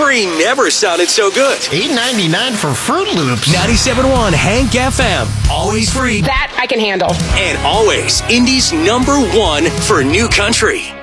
Free never sounded so good. $8.99 for Fruit Loops. 97.1 Hank FM. Always free. That I can handle. And always Indy's #1 for new country.